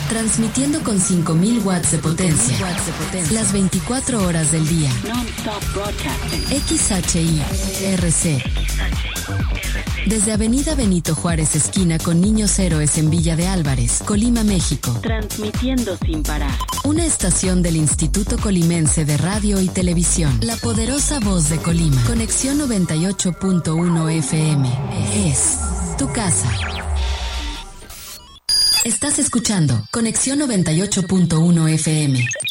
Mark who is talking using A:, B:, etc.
A: transmitiendo con 5.000 watts de potencia, las 24 horas del día.
B: Non-stop broadcasting.
A: XHI-RC. Desde Avenida Benito Juárez, esquina con Niños Héroes en Villa de Álvarez, Colima, México.
B: Transmitiendo sin parar.
A: Una estación del Instituto Colimense de Radio y Televisión. La poderosa voz de Colima. Conexión 98.1 FM. Es tu casa. Estás escuchando Conexión 98.1 FM.